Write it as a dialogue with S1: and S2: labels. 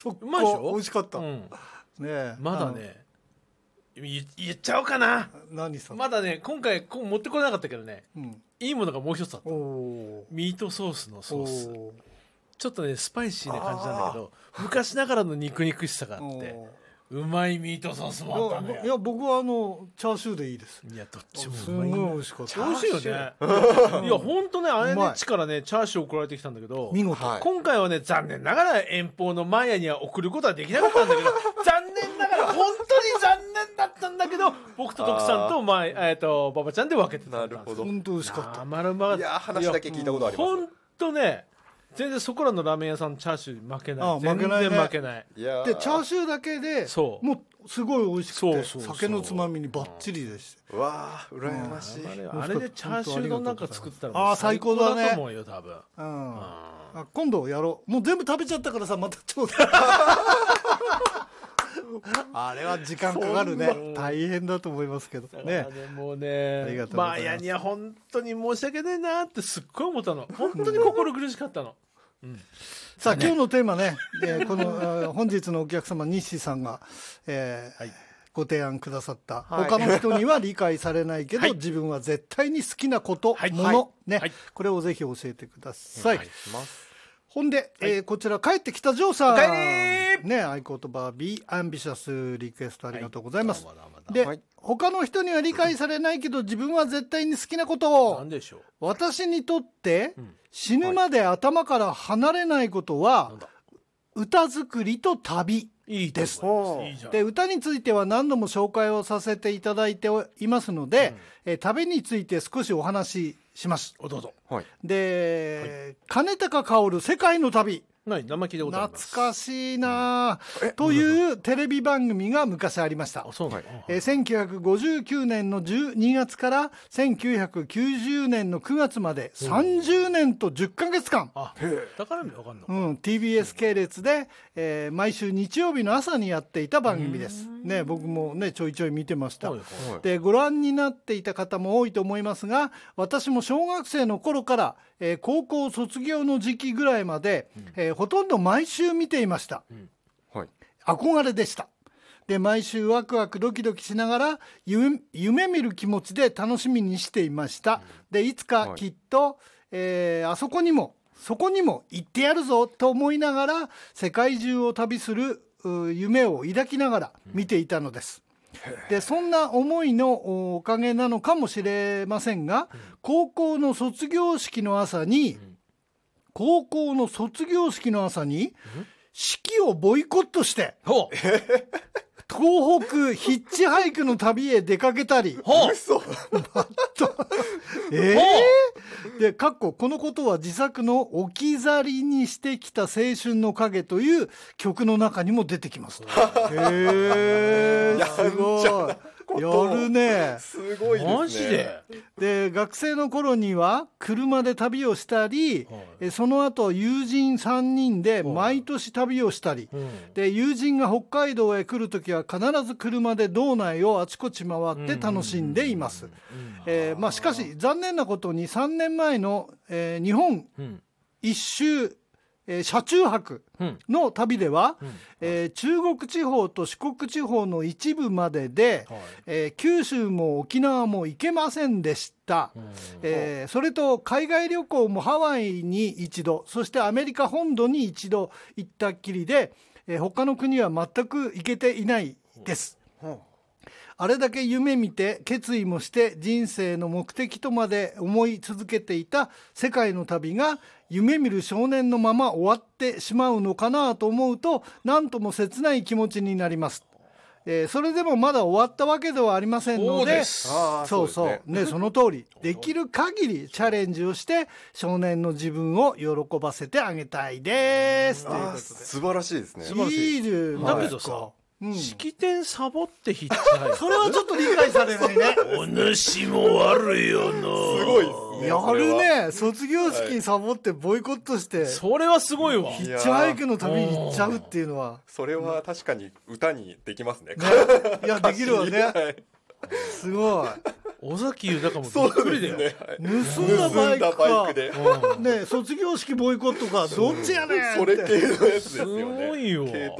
S1: うまいでしょ。
S2: 美味しかった、
S1: ね
S2: え
S1: まだね言っちゃおうかな。
S2: 何さ
S1: まだね今回持ってこれなかったけどね、いいものがもう一つあった。
S2: お
S1: ミートソースのソース、ちょっとねスパイシーな感じなんだけど昔ながらの肉々しさがあってうまいミートソースもあったね。
S2: いや僕はチャーシューでいいです。
S1: いやどっちも
S2: すごい美味しかった。
S1: 美味しいよね。いや本当ねあれねちからねチャーシュー送られてきたんだけど
S2: 見事、
S1: 今回はね残念ながら遠方のマーヤには送ることはできなかったんだけど残念ながら本当に残念だったんだけど僕と徳さんと馬場ちゃんで分けてたんです。
S3: なるほど。
S2: 本当美味しかった。
S3: いや話だけ聞いたことあります。
S1: 本当ね全然そこらのラーメン屋さんのチャーシュー負けない。
S2: 負けないね。
S1: 全然負けない。
S2: でチャーシューだけでもうすごい美味しくて酒のつまみにバッチリでした。
S3: わあ羨ましい。
S1: あれでチャーシュー丼なんか作ったら
S2: 最高だね。
S1: と思うよ多分。
S2: 今度やろう。もう全部食べちゃったからさまたちょうだい。あれは時間かかるね。大変だと思いますけどね。
S1: もうねマーヤには本当に申し訳ないなってすっごい思ったの。本当に心苦しかったの。
S2: さあ今日のテーマね、この本日のお客様西さんが、ご提案くださった、他の人には理解されないけど、自分は絶対に好きなこと、もの、ね、これをぜひ教えてください。ほんで、こちら帰ってきたジョーさん、ね、合言葉 Be Ambitious リクエストありがとうございます。で、他の人には理解されないけど自分は絶対に好きなことを、
S1: 何でしょう。
S2: 私にとって死ぬまで頭から離れないことは、歌作りと旅です。で、歌については何度も紹介をさせていただいていますので、旅について少しお話しします。
S1: どうぞ。
S2: で、金高薫世界の旅。
S1: 懐
S2: かしいなというテレビ番組が昔ありました。1959年の12月から1990年の9月まで30年と10ヶ月間、
S1: だから分かんの、
S2: TBS 系列で、毎週日曜日の朝にやっていた番組です、ね、僕も、ね、ちょいちょい見てました。でご覧になっていた方も多いと思いますが、私も小学生の頃から、高校卒業の時期ぐらいまで、ほとんど毎週見ていました、憧れでした。で毎週ワクワクドキドキしながら夢見る気持ちで楽しみにしていました。でいつかきっと、そこにも行ってやるぞと思いながら世界中を旅する夢を抱きながら見ていたのです。でそんな思いのおかげなのかもしれませんが、高校の卒業式の朝に式をボイコットして東北ヒッチハイクの旅へ出かけたりでこのことは自作の置き去りにしてきた青春の影という曲の中にも出てきます。すごいやるね。
S3: すごいですね。
S1: マジ
S2: で学生の頃には車で旅をしたり、その後友人3人で毎年旅をしたり、で友人が北海道へ来るときは必ず車で道内をあちこち回って楽しんでいます。しかし残念なことに3年前の、日本一周車中泊の旅では、中国地方と四国地方の一部までで、九州も沖縄も行けませんでした。それと海外旅行もハワイに一度、そしてアメリカ本土に一度行ったっきりで、他の国は全く行けていないです。あれだけ夢見て決意もして人生の目的とまで思い続けていた世界の旅が夢見る少年のまま終わってしまうのかなと思うと、なんとも切ない気持ちになります。それでもまだ終わったわけではありませんので、その通りできる限りチャレンジをして少年の自分を喜ばせてあげたいです。ということで
S3: 素晴らしいですね。
S2: いいじゃない
S1: だけどさ、式典サボってヒッチハイク
S2: それはちょっと理解されないね。
S1: お主も悪いよな。す
S3: ごいですね。
S2: やるね。卒業式サボってボイコットして、
S1: それはすごいわ。
S2: ヒッチハイクの旅に行っちゃうっていうのは、
S3: それは確かに歌にできますね。
S2: いやできるわね。すごい。
S1: 尾崎豊もびっくりだよ、
S3: ね、
S2: 盗んだバイクか
S3: で
S2: ね、卒業式ボイコットかどっちやねんって
S3: それ系のやつですよね。
S1: すごいよ。